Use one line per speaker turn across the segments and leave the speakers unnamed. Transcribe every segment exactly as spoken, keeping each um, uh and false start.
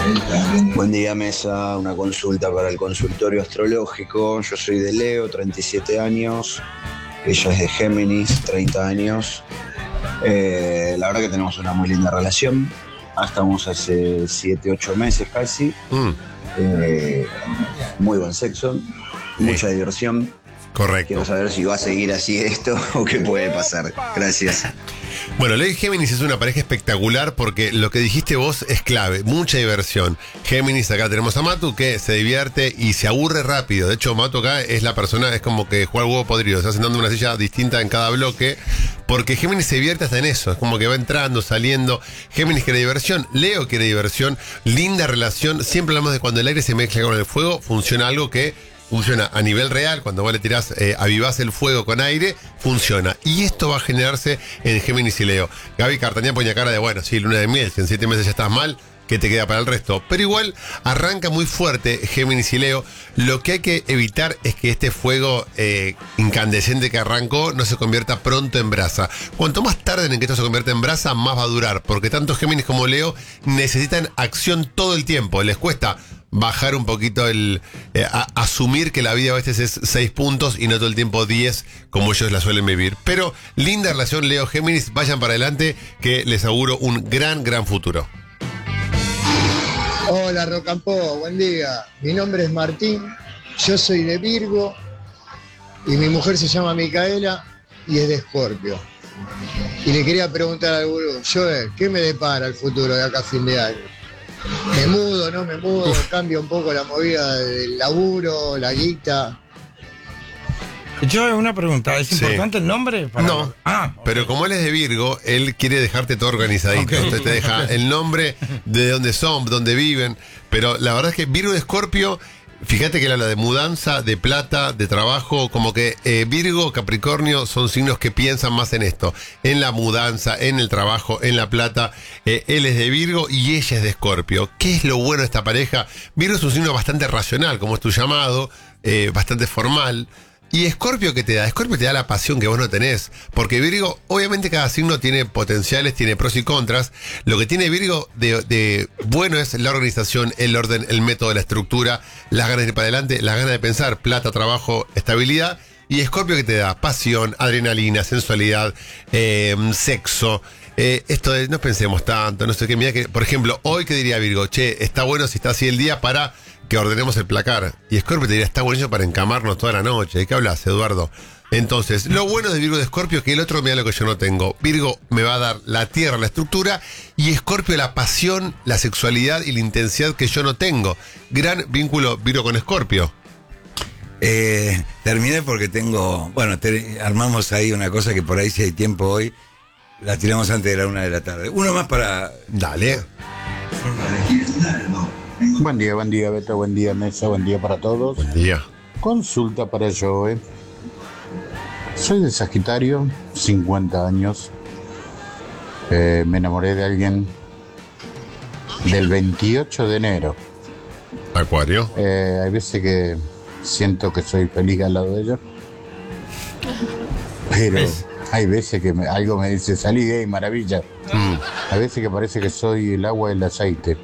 Buen día, mesa. Una consulta para el consultorio astrológico. Yo soy de Leo, treinta y siete años. Ella es de Géminis, treinta años. Eh, la verdad que tenemos una muy linda relación. Estamos hace siete, ocho meses casi. Mm. Eh, muy buen sexo, mucha sí. diversión.
Correcto.
Quiero saber si va a seguir así esto o qué puede pasar. Gracias.
Bueno, Leo y Géminis es una pareja espectacular porque lo que dijiste vos es clave, mucha diversión. Géminis, acá tenemos a Matu que se divierte y se aburre rápido. De hecho, Matu acá es la persona, es como que juega al huevo podrido, se va sentando en una silla distinta en cada bloque, porque Géminis se divierte hasta en eso, es como que va entrando, saliendo. Géminis quiere diversión, Leo quiere diversión, linda relación. Siempre hablamos de cuando el aire se mezcla con el fuego, funciona algo que funciona a nivel real. Cuando vos le tirás, eh, avivás el fuego con aire, funciona. Y esto va a generarse en Géminis y Leo. Gaby Cartañá ponía cara de, bueno, sí, luna de miel, si en siete meses ya estás mal, ¿qué te queda para el resto? Pero igual arranca muy fuerte Géminis y Leo. Lo que hay que evitar es que este fuego eh, incandescente que arrancó no se convierta pronto en brasa. Cuanto más tarde en que esto se convierta en brasa, más va a durar. Porque tanto Géminis como Leo necesitan acción todo el tiempo. Les cuesta bajar un poquito el... Eh, a, asumir que la vida a veces es seis puntos y no todo el tiempo diez, como ellos la suelen vivir. Pero linda relación Leo-Géminis, vayan para adelante, que les auguro un gran, gran futuro.
Hola Rocampo, buen día. Mi nombre es Martín, yo soy de Virgo y mi mujer se llama Micaela y es de Escorpio. Y le quería preguntar al gurú, Joel, ¿qué me depara el futuro de acá a fin de año? ¿Me mudo, no me mudo? ¿Cambia un poco la movida del laburo, la guita?
Yo, una pregunta, ¿es importante sí. el nombre? Para...
No, ah, okay. Pero como él es de Virgo, él quiere dejarte todo organizadito. Okay. Entonces te deja el nombre, de dónde son, dónde viven. Pero la verdad es que Virgo y Escorpio, fíjate que él habla de mudanza, de plata, de trabajo. Como que eh, Virgo, Capricornio son signos que piensan más en esto. En la mudanza, en el trabajo, en la plata. Eh, él es de Virgo y ella es de Escorpio. ¿Qué es lo bueno de esta pareja? Virgo es un signo bastante racional, como es tu llamado, eh, bastante formal. ¿Y Escorpio qué te da? Escorpio te da la pasión que vos no tenés. Porque Virgo, obviamente cada signo tiene potenciales, tiene pros y contras. Lo que tiene Virgo de, de bueno es la organización, el orden, el método, la estructura, las ganas de ir para adelante, las ganas de pensar, plata, trabajo, estabilidad. Y Escorpio que te da pasión, adrenalina, sensualidad, eh, sexo. Eh, esto de no pensemos tanto, no sé qué. Mira que, por ejemplo, hoy que diría Virgo, che, está bueno si está así el día para que ordenemos el placar. Y Escorpio te diría, está buenísimo para encamarnos toda la noche. ¿De qué hablas, Eduardo? Entonces, lo bueno de Virgo y de Escorpio es que el otro me da lo que yo no tengo. Virgo me va a dar la tierra, la estructura, y Escorpio la pasión, la sexualidad y la intensidad que yo no tengo. Gran vínculo Virgo con Escorpio.
Eh, terminé porque tengo, bueno, te, armamos ahí una cosa que por ahí si hay tiempo hoy, la tiramos antes de la una de la tarde. Uno más para...
Dale.
Buen día, buen día, Beto, buen día, mesa, buen día para todos.
Buen día.
Consulta para Joe. Soy de Sagitario, cincuenta años. Eh, me enamoré de alguien del veintiocho de enero.
Acuario.
Eh, hay veces que siento que soy feliz al lado de ella. Pero ¿ves? Hay veces que me, algo me dice, salí gay, maravilla. Mm. Hay veces que parece que soy el agua y el aceite.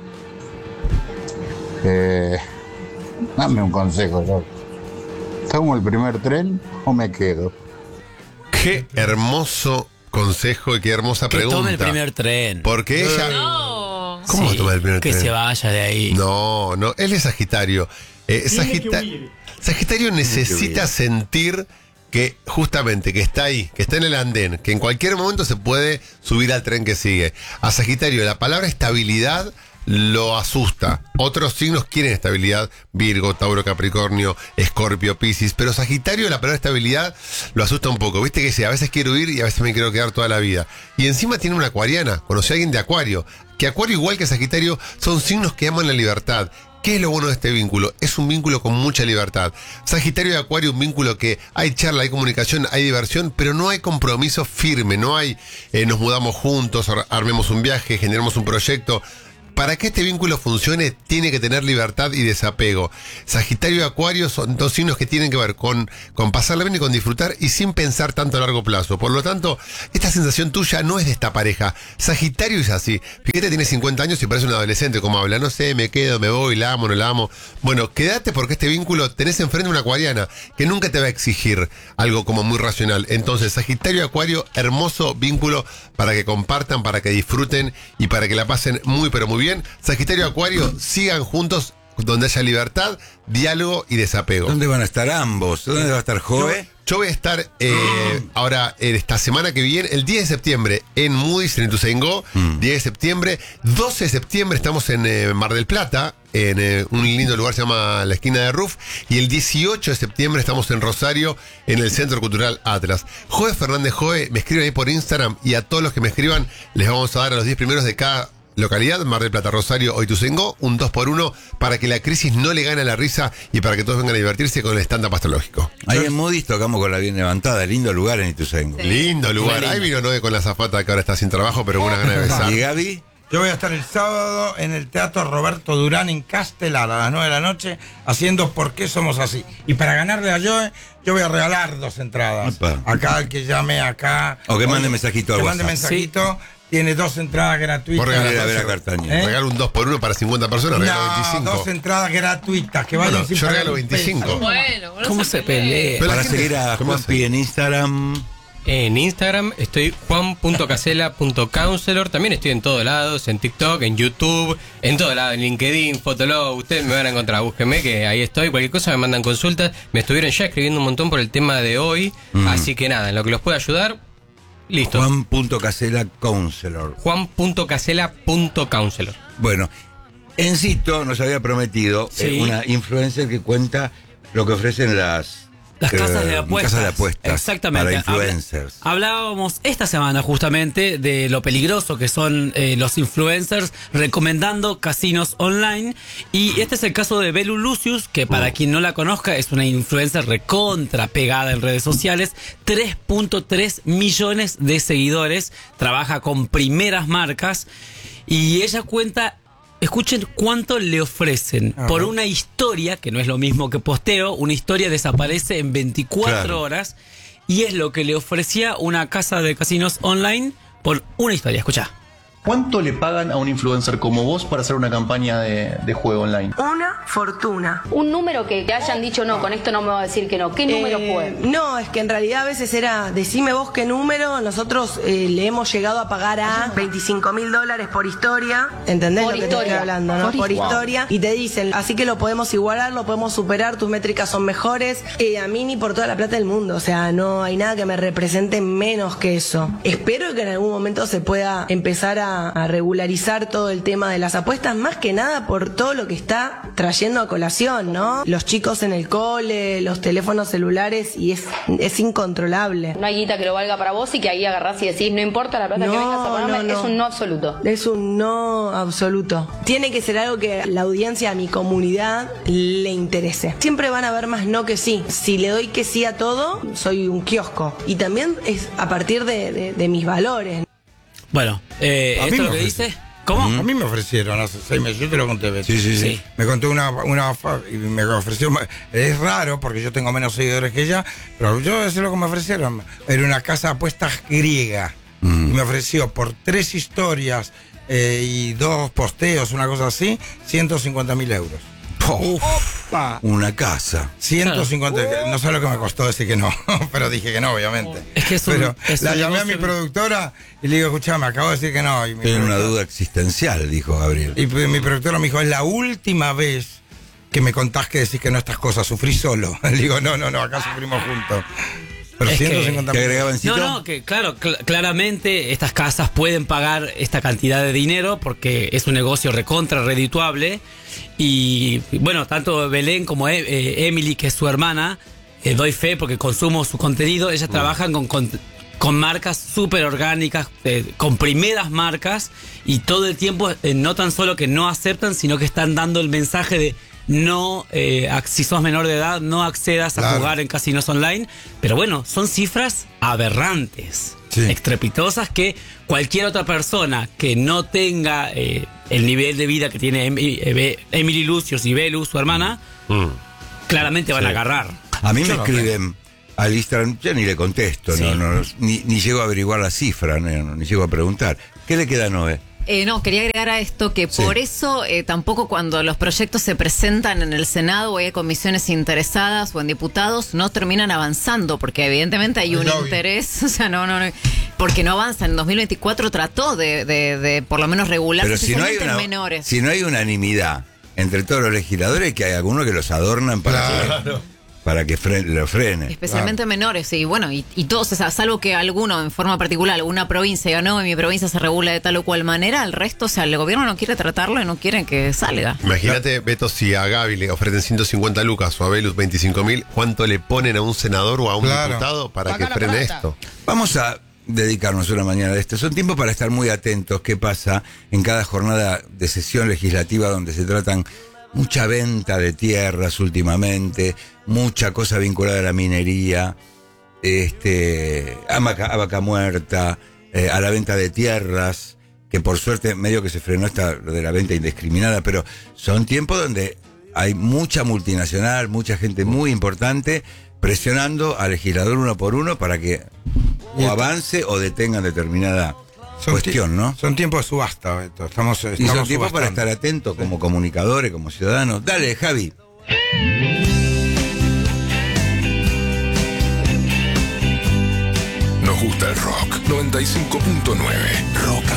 Eh, dame un consejo, yo. ¿Tomo el primer tren o me quedo?
Qué hermoso consejo y qué hermosa
que
pregunta.
Que tome el primer tren.
Porque ella...
No.
¿Cómo sí, toma el primer
que
tren?
Que se vaya de ahí.
No, no, él es Sagitario. Eh, Sagita... Sagitario necesita sentir que justamente, que está ahí, que está en el andén, que en cualquier momento se puede subir al tren que sigue. A Sagitario la palabra estabilidad lo asusta. Otros signos quieren estabilidad, Virgo, Tauro, Capricornio, Escorpio, Piscis, pero Sagitario la palabra estabilidad lo asusta un poco. Viste que dice, a veces quiero ir y a veces me quiero quedar toda la vida. Y encima tiene una acuariana, conocí a alguien de Acuario, que Acuario igual que Sagitario son signos que aman la libertad. ¿Qué es lo bueno de este vínculo? Es un vínculo con mucha libertad. Sagitario y Acuario, un vínculo que hay charla, hay comunicación, hay diversión, pero no hay compromiso firme, no hay eh, nos mudamos juntos, ar- armemos un viaje, generemos un proyecto. Para que este vínculo funcione, tiene que tener libertad y desapego. Sagitario y Acuario son dos signos que tienen que ver con, con pasarla bien y con disfrutar y sin pensar tanto a largo plazo. Por lo tanto, esta sensación tuya no es de esta pareja. Sagitario es así. Fíjate, tiene cincuenta años y parece un adolescente, como habla. No sé, me quedo, me voy, la amo, no la amo. Bueno, quédate porque este vínculo tenés enfrente una acuariana que nunca te va a exigir algo como muy racional. Entonces, Sagitario y Acuario, hermoso vínculo para que compartan, para que disfruten y para que la pasen muy, pero muy bien. Sagitario y Acuario, sigan juntos donde haya libertad, diálogo y desapego.
¿Dónde van a estar ambos? ¿Dónde va a estar Joe?
Yo voy a estar eh, ahora, en esta semana que viene, el diez de septiembre, en Moody's, en Ituzaingó. Mm. diez de septiembre. doce de septiembre estamos en eh, Mar del Plata, en eh, un lindo lugar que se llama La Esquina de Ruf. Y el dieciocho de septiembre estamos en Rosario, en el Centro Cultural Atlas. Joe Fernández Joe, me escriben ahí por Instagram, y a todos los que me escriban les vamos a dar a los diez primeros de cada localidad, Mar del Plata, Rosario o Ituzaingó, un dos por uno para que la crisis no le gane a la risa y para que todos vengan a divertirse con el stand-up astrológico.
Ahí en Moody's tocamos con la bien levantada, lindo lugar en Ituzaingó.
Sí. Lindo lugar. Ahí vino Noé con la zafata que ahora está sin trabajo, pero con una gana de besar.
¿Y Gaby?
Yo voy a estar el sábado en el Teatro Roberto Durán en Castelar a las nueve de la noche haciendo ¿Por qué somos así? Y para ganarle a Joe, yo voy a regalar dos entradas. Opa. Acá el que llame acá.
O que mande mensajito al
que
WhatsApp.
mande mensajito. Sí. Tiene dos entradas gratuitas.
Por regalar a ver a Cartaña. ¿Eh? Regalo un dos por uno para cincuenta personas,
no,
regalo veinticinco.
Dos entradas gratuitas, que vayan
bueno,
sin
yo regalo veinticinco.
Bueno, bueno,
¿cómo se pelea?
pelea? Para seguir a Juanpi en Instagram.
En Instagram estoy juan punto casela punto counselor. También estoy en todos lados, en TikTok, en YouTube, en todos lados, en LinkedIn, Fotolog. Ustedes me van a encontrar, búsquenme que ahí estoy. Cualquier cosa me mandan consultas. Me estuvieron ya escribiendo un montón por el tema de hoy. Mm. Así que nada, en lo que los pueda ayudar, listo.
juan punto casela counselor.
juan punto casela punto counselor.
Bueno, Encito nos había prometido sí. eh, una influencer que cuenta lo que ofrecen las...
Las casas de apuestas.
Casas de apuestas.
Exactamente.
Para influencers.
Hablábamos esta semana justamente de lo peligroso que son eh, los influencers recomendando casinos online. Y este es el caso de Belu Lucius, que para oh. quien no la conozca es una influencer recontra pegada en redes sociales. tres punto tres millones de seguidores. Trabaja con primeras marcas. Y ella cuenta... Escuchen cuánto le ofrecen Ajá. por una historia, que no es lo mismo que posteo, una historia desaparece en veinticuatro claro. horas y es lo que le ofrecía una casa de casinos online por una historia. Escucha.
¿Cuánto le pagan a un influencer como vos para hacer una campaña de, de juego online?
Una fortuna.
Un número que te hayan dicho, no, con esto no me va a decir que no. ¿Qué número
eh,
fue?
No, es que en realidad a veces era, decime vos qué número, nosotros eh, le hemos llegado a pagar a veinticinco mil dólares por historia. ¿Entendés
por
lo que
historia.
te estoy hablando, no? Por, por historia. Y te dicen, así que lo podemos igualar, lo podemos superar, tus métricas son mejores. Eh, a mí ni por toda la plata del mundo. O sea, no hay nada que me represente menos que eso. Espero que en algún momento se pueda empezar a, a regularizar todo el tema de las apuestas, más que nada por todo lo que está trayendo a colación, ¿no? Los chicos en el cole, los teléfonos celulares, y es, es incontrolable.
No hay guita que lo valga para vos y que ahí agarrás y decís, no importa la plata no, que vengas a ponerme, no, no. es un no absoluto.
Es un no absoluto. Tiene que ser algo que la audiencia, a mi comunidad, le interese. Siempre van a haber más no que sí. Si le doy que sí a todo, soy un kiosco. Y también es a partir de, de, de mis valores.
Bueno, eh, ¿esto es lo que dice? ¿Cómo?
Mm. A mí me ofrecieron hace seis meses, yo te lo conté, Beto.
Sí, sí, sí, sí.
Me contó una, una y me ofreció, es raro porque yo tengo menos seguidores que ella, pero yo voy a decir lo que me ofrecieron. Era una casa de apuestas griega. Mm. Y me ofreció por tres historias eh, y dos posteos, una cosa así, ciento cincuenta mil euros.
Opa. Una casa.
ciento cincuenta, claro. No sé lo que me costó decir que no, pero dije que no, obviamente.
Es que es un,
pero
es
la llamé a mi productora y le digo, escuchame, acabo de decir que no. Y
Tiene una duda existencial, dijo Gabriel.
Y mi productora me dijo, es la última vez que me contás que decís que no estas cosas, sufrí solo. Le digo, no, no, no, acá sufrimos juntos. Pero
es
ciento cincuenta
que,
mil.
agregaban
No, no, que claro, cl- claramente estas casas pueden pagar esta cantidad de dinero porque es un negocio recontra redituable. Y bueno, tanto Belén como e- eh, Emily, que es su hermana, eh, doy fe porque consumo su contenido. Ellas uh. trabajan con, con, con marcas súper orgánicas, eh, con primeras marcas, y todo el tiempo eh, no tan solo que no aceptan, sino que están dando el mensaje de no, eh, si sos menor de edad, no accedas a claro. jugar en casinos online. Pero bueno, son cifras aberrantes, sí. estrepitosas, que cualquier otra persona que no tenga eh, el nivel de vida que tiene Emily, eh, Emily Lucius y Belu, su hermana, mm. claramente van sí. a agarrar.
A mí me escriben al Instagram, yo ni le contesto, sí. no, no, ni, ni llego a averiguar la cifra, no, ni llego a preguntar. ¿Qué le queda a Noé?
Eh, no, quería agregar a esto que sí. por eso eh, tampoco cuando los proyectos se presentan en el Senado o hay comisiones interesadas o en diputados no terminan avanzando porque evidentemente hay un no, interés, o sea, no, no, no, porque no avanzan. En dos mil veinticuatro trató de, de, de por lo menos regular,
pero si no hay una,
menores.
Si no hay unanimidad entre todos los legisladores, que hay algunos que los adornan para
claro.
que... para que fre lo frene.
Especialmente ah. menores, y bueno, y, y todos, o sea, salvo que alguno en forma particular, alguna provincia diga, no, en mi provincia se regula de tal o cual manera, el resto, o sea, el gobierno no quiere tratarlo y no quiere que salga.
Imagínate, Beto, si a Gaby le ofrecen ciento cincuenta lucas o a Belus veinticinco mil, ¿cuánto le ponen a un senador o a un claro. diputado para Paga que frene esto?
Vamos a dedicarnos una mañana de esto. Son tiempos para estar muy atentos qué pasa en cada jornada de sesión legislativa donde se tratan mucha venta de tierras últimamente, mucha cosa vinculada a la minería, este, a, vaca, a vaca muerta, eh, a la venta de tierras, que por suerte medio que se frenó esta lo de la venta indiscriminada, pero son tiempos donde hay mucha multinacional, mucha gente muy importante presionando al legislador uno por uno para que o avance o detengan determinada Son cuestión, ¿no?
Son tiempos de subasta, Beto. Estamos, estamos
y son tiempos para estar atentos como comunicadores, como ciudadanos. Dale, Javi.
Nos gusta el rock. noventa y cinco punto nueve. Rock